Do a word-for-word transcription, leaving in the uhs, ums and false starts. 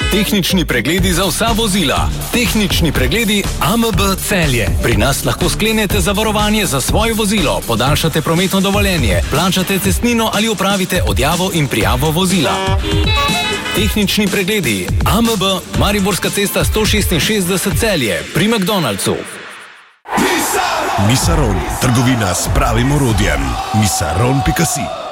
Tehnični pregledi za vsa vozila. Tehnični pregledi A M B Celje. Pri nas lahko sklenete zavarovanje za svoje vozilo, podaljšate prometno dovoljenje, plačate cestnino ali opravite odjavo in prijavo vozila. Tehnični pregledi A M B Mariborska cesta sto šestinšestdeset Celje pri McDonald'su. Misaron, trgovina s pravim orodjem. misaron pika si